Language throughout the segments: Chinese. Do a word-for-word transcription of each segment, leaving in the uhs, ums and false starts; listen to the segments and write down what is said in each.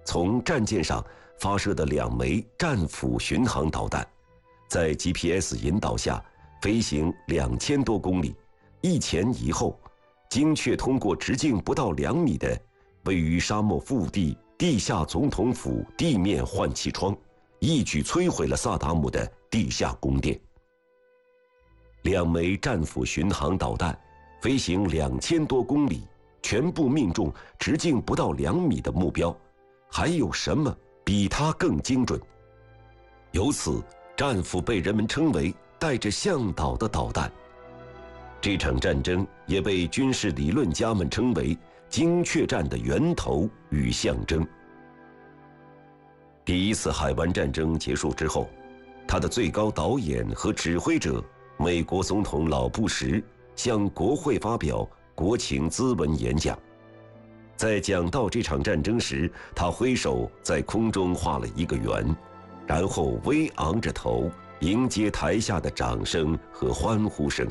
从战舰上发射的两枚战斧巡航导弹，在 G P S 引导下飞行两千多公里，一前一后，精确通过直径不到两米的位于沙漠腹地地下总统府地面换气窗，一举摧毁了萨达姆的地下宫殿。两枚战斧巡航导弹飞行两千多公里，全部命中直径不到两米的目标，还有什么比它更精准？由此，战斧被人们称为带着向导的导弹。这场战争也被军事理论家们称为精确战的源头与象征。第一次海湾战争结束之后，他的最高导演和指挥者美国总统老布什向国会发表国情咨文演讲。在讲到这场战争时，他挥手在空中画了一个圆，然后微昂着头迎接台下的掌声和欢呼声。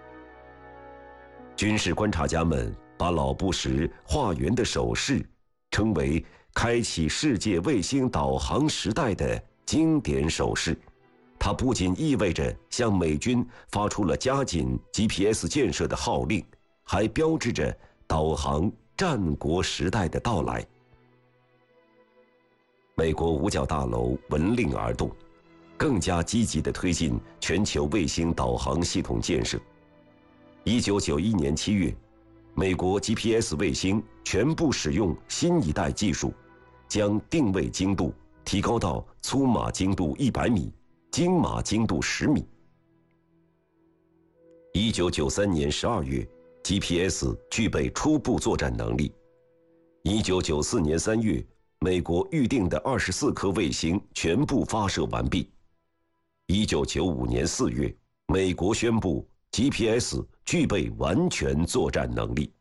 军事观察家们把老布什画圆的手势称为开启世界卫星导航时代的经典手势。它不仅意味着向美军发出了加紧 G P S 建设的号令，还标志着导航战国时代的到来。美国五角大楼闻令而动，更加积极地推进全球卫星导航系统建设。一九九一年七月，美国 G P S 卫星全部使用新一代技术，将定位精度提高到粗码精度一百米，精码精度十米。一九九三年十二月 ，G P S 具备初步作战能力。一九九四年三月，美国预定的二十四颗卫星全部发射完毕。一九九五年四月，美国宣布 G P S 具备完全作战能力。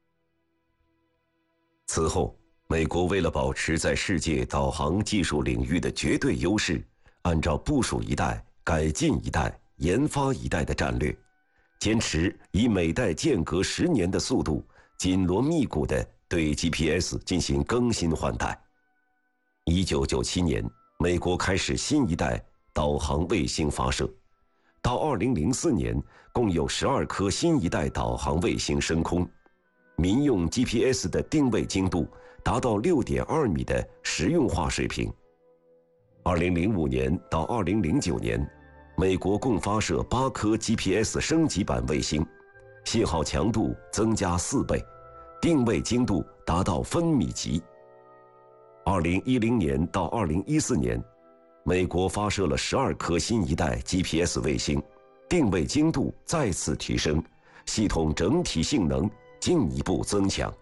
此后，美国为了保持在世界导航技术领域的绝对优势，按照部署一代、改进一代、研发一代的战略，坚持以每代间隔十年的速度，紧锣密鼓地对 G P S 进行更新换代。一九九七年，美国开始新一代导航卫星发射，到二零零四年，共有十二颗新一代导航卫星升空，民用 G P S 的定位精度达到 六点二米的实用化水平。二零零五年到二零零九年，美国共发射八颗 G P S 升级版卫星，信号强度增加四倍，定位精度达到分米级。二零一零年到二零一四年，美国发射了十二颗新一代 G P S 卫星，定位精度再次提升，系统整体性能进一步增强。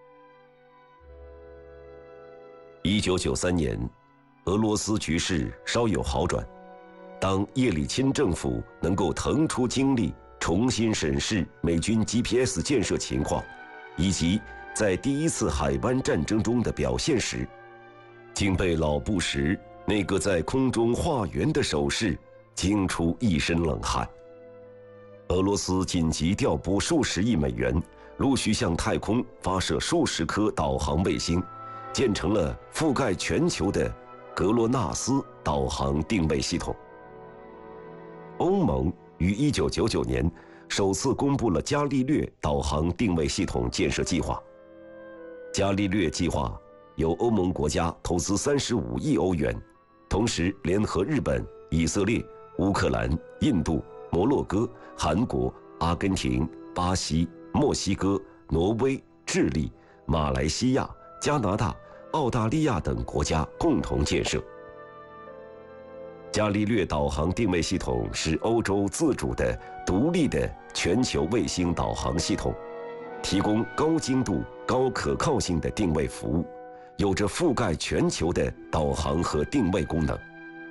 一九九三年，俄罗斯局势稍有好转。当叶利钦政府能够腾出精力重新审视美军 G P S 建设情况，以及在第一次海湾战争中的表现时，竟被老布什那个在空中画圆的手势惊出一身冷汗。俄罗斯紧急调拨数十亿美元，陆续向太空发射数十颗导航卫星，建成了覆盖全球的格罗纳斯导航定位系统。欧盟于一九九九年首次公布了伽利略导航定位系统建设计划。伽利略计划由欧盟国家投资三十五亿欧元，同时联合日本、以色列、乌克兰、印度、摩洛哥、韩国、阿根廷、巴西、墨西哥、挪威、智利、马来西亚、加拿大、澳大利亚等国家共同建设。伽利略导航定位系统是欧洲自主的、独立的全球卫星导航系统，提供高精度、高可靠性的定位服务，有着覆盖全球的导航和定位功能。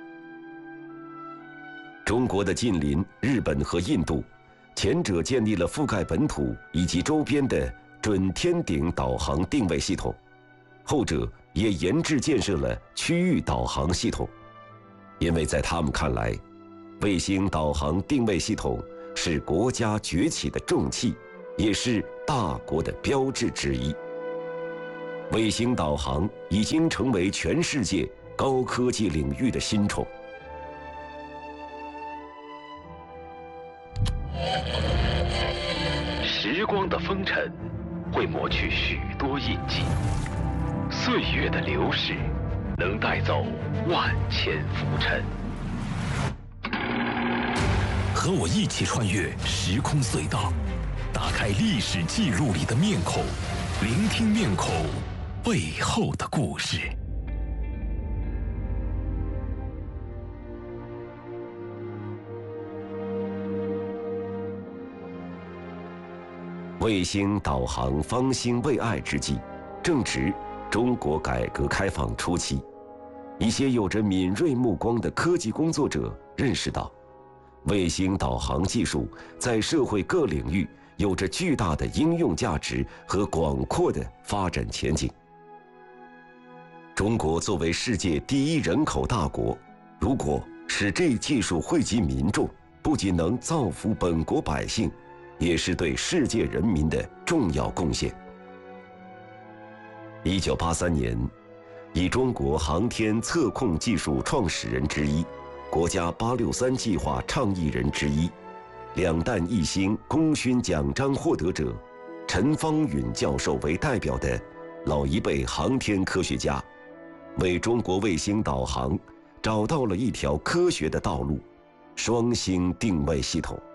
中国的近邻日本和印度，前者建立了覆盖本土以及周边的准天顶导航定位系统，后者也研制建设了区域导航系统。因为在他们看来，卫星导航定位系统是国家崛起的重器，也是大国的标志之一。 卫星导航已经成为全世界高科技领域的新宠。 时光的风尘会抹去许多印记，岁月的流逝能带走万千浮尘。 和我一起穿越时空隧道，打开历史记录里的面孔，聆听面孔背后的故事。 卫星导航方兴未艾之际，正值中国改革开放初期，一些有着敏锐目光的科技工作者认识到，卫星导航技术在社会各领域有着巨大的应用价值和广阔的发展前景。中国作为世界第一人口大国，如果使这一技术惠及民众，不仅能造福本国百姓，也是对世界人民的重要贡献。一九八三年，以中国航天测控技术创始人之一、国家八六三计划倡议人之一、两弹一星功勋奖章获得者陈方允教授为代表的老一辈航天科学家，为中国卫星导航找到了一条科学的道路——双星定位系统。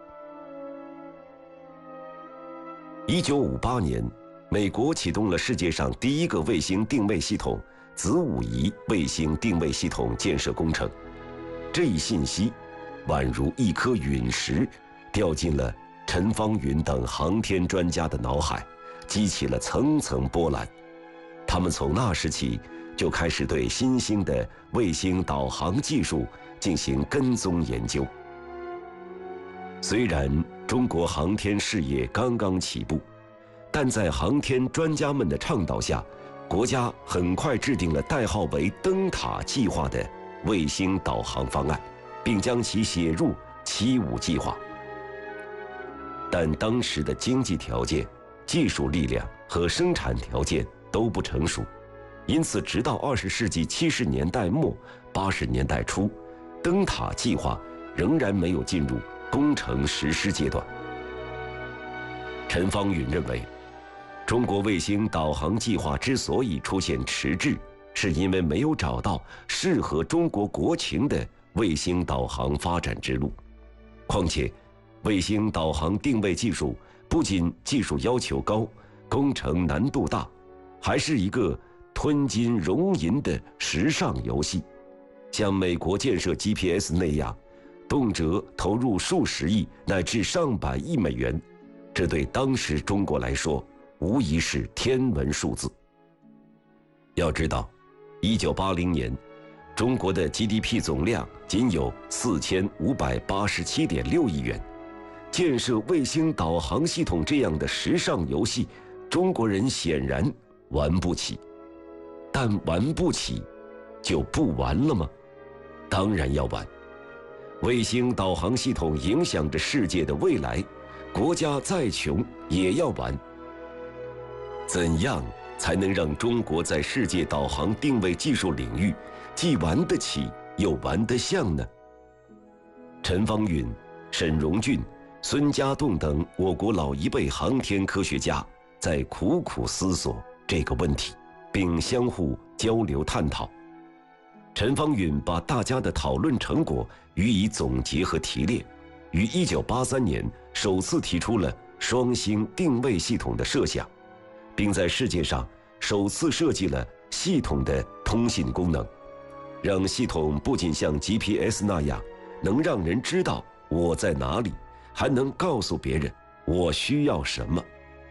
一九五八年，美国启动了世界上第一个卫星定位系统子午仪卫星定位系统建设工程。这一信息宛如一颗陨石，掉进了陈方允等航天专家的脑海，激起了层层波澜。他们从那时起就开始对新兴的卫星导航技术进行跟踪研究。虽然中国航天事业刚刚起步，但在航天专家们的倡导下，国家很快制定了代号为灯塔计划的卫星导航方案，并将其写入七五计划。但当时的经济条件、技术力量和生产条件都不成熟，因此直到二十世纪七十年代末、八十年代初，灯塔计划仍然没有进入工程实施阶段。陈方允认为，中国卫星导航计划之所以出现迟滞，是因为没有找到适合中国国情的卫星导航发展之路。况且，卫星导航定位技术不仅技术要求高，工程难度大，还是一个吞金融银的时尚游戏，像美国建设 G P S 那样，动辄投入数十亿乃至上百亿美元，这对当时中国来说无疑是天文数字。要知道，一九八零年，中国的 G D P 总量仅有四千五百八十七点六亿元，建设卫星导航系统这样的时尚游戏，中国人显然玩不起。但玩不起，就不玩了吗？当然要玩。卫星导航系统影响着世界的未来，国家再穷也要玩。怎样才能让中国在世界导航定位技术领域既玩得起又玩得像呢？陈方允、沈荣俊、孙家栋等我国老一辈航天科学家在苦苦思索这个问题，并相互交流探讨。陈方允把大家的讨论成果予以总结和提炼，于一九八三年首次提出了双星定位系统的设想，并在世界上首次设计了系统的通信功能，让系统不仅像 G P S 那样能让人知道我在哪里，还能告诉别人我需要什么。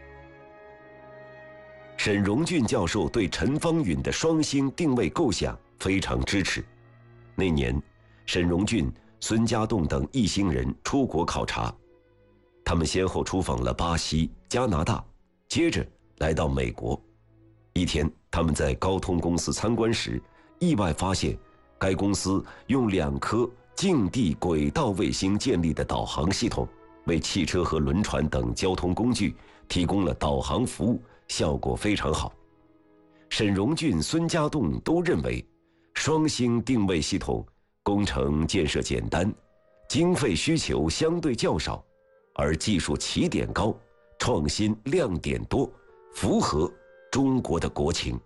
沈荣俊教授对陈方允的双星定位构想非常支持。那年，沈荣俊、孙家栋等一行人出国考察，他们先后出访了巴西、加拿大，接着来到美国。一天，他们在高通公司参观时，意外发现该公司用两颗近地轨道卫星建立的导航系统，为汽车和轮船等交通工具提供了导航服务，效果非常好。 沈荣俊、孙家栋都认为，双星定位系统工程建设简单，经费需求相对较少，而技术起点高，创新亮点多，符合中国的国情。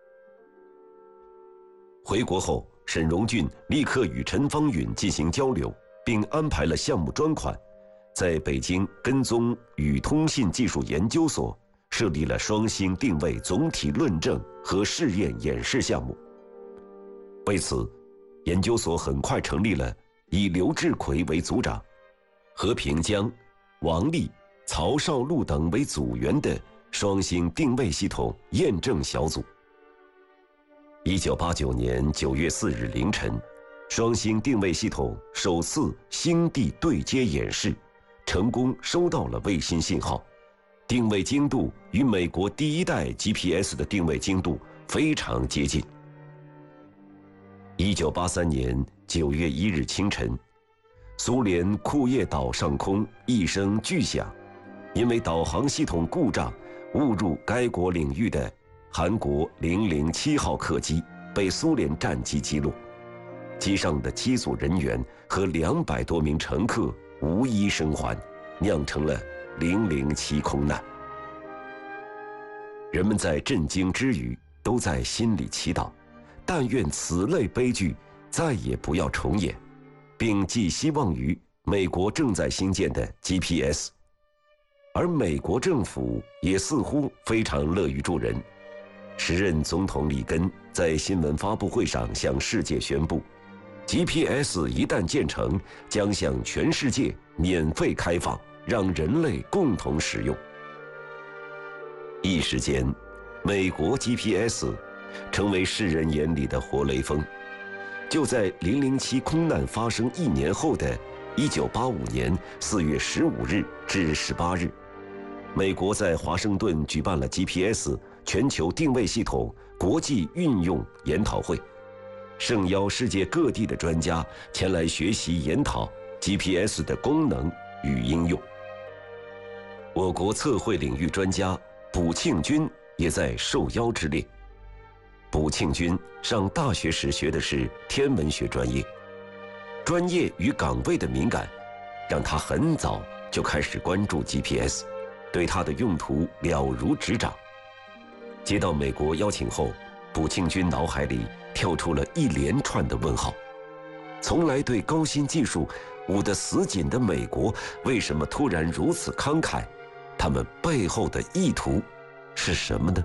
回国后，沈荣俊立刻与陈方允进行交流，并安排了项目专款，在北京跟踪与通信技术研究所设立了双星定位总体论证和试验演示项目。为此，研究所很快成立了以刘志奎为组长，何平江、王立、曹少禄等为组员的双星定位系统验证小组。一九八九年九月四日凌晨，双星定位系统首次星地对接演示，成功收到了卫星信号，定位精度与美国第一代 G P S 的定位精度非常接近。一九八三年九月一日清晨，苏联库页岛上空一声巨响，因为导航系统故障误入该国领域的韩国零零七号客机被苏联战机击落，机上的机组人员和两百多名乘客无一生还，酿成了零零七空难。人们在震惊之余，都在心里祈祷，但愿此类悲剧再也不要重演，并寄希望于美国正在兴建的 G P S。 而美国政府也似乎非常乐于助人。时任总统里根在新闻发布会上向世界宣布， G P S 一旦建成，将向全世界免费开放，让人类共同使用。一时间，美国 G P S 成为世人眼里的活雷锋。就在零零七空难发生一年后的一九八五年四月十五日至十八日，美国在华盛顿举办了 G P S 全球定位系统国际运用研讨会，盛邀世界各地的专家前来学习研讨 G P S 的功能与应用。我国测绘领域专家卜庆军也在受邀之列。卜庆军上大学时学的是天文学专业，专业与岗位的敏感，让他很早就开始关注 G P S， 对它的用途了如指掌。接到美国邀请后，卜庆军脑海里跳出了一连串的问号：从来对高新技术捂得死紧的美国，为什么突然如此慷慨？他们背后的意图是什么呢？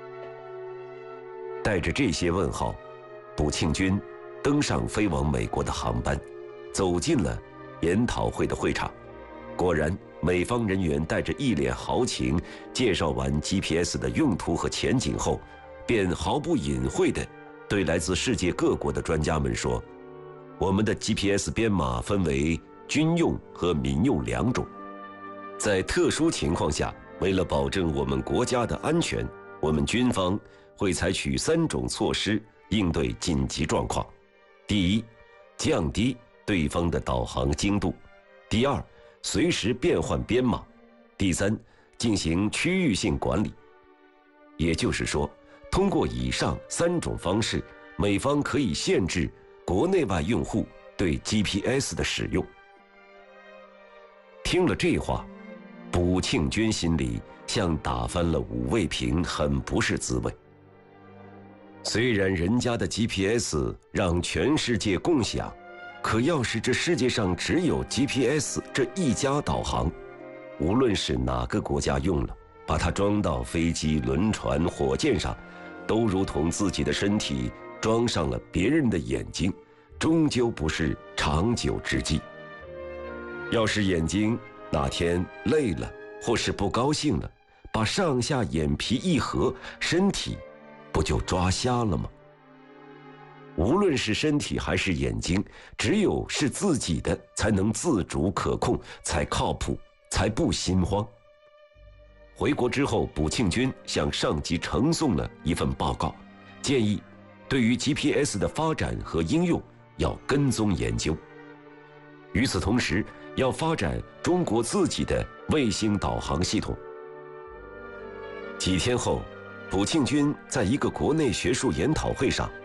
带着这些问号，卜庆军登上飞往美国的航班，走进了研讨会的会场。果然，美方人员带着一脸豪情介绍完 G P S 的用途和前景后，便毫不隐晦地对来自世界各国的专家们说：我们的 G P S 编码分为军用和民用两种，在特殊情况下，为了保证我们国家的安全，我们军方会采取三种措施应对紧急状况：第一，降低对方的导航精度；第二，随时变换编码；第三，进行区域性管理。也就是说，通过以上三种方式，美方可以限制国内外用户对 G P S 的使用。听了这话，卜庆军心里像打翻了五味瓶，很不是滋味。虽然人家的 G P S 让全世界共享，可要是这世界上只有 G P S 这一家导航，无论是哪个国家用了，把它装到飞机、轮船、火箭上，都如同自己的身体装上了别人的眼睛，终究不是长久之计。要是眼睛哪天累了或是不高兴了，把上下眼皮一合，身体不就抓瞎了吗？无论是身体还是眼睛，只有是自己的才能自主可控，才靠谱，才不心慌。回国之后，卜庆军向上级呈送了一份报告，建议对于 G P S 的发展和应用要跟踪研究。与此同时，要发展中国自己的卫星导航系统。几天后， 卜庆军在一个国内学术研讨会上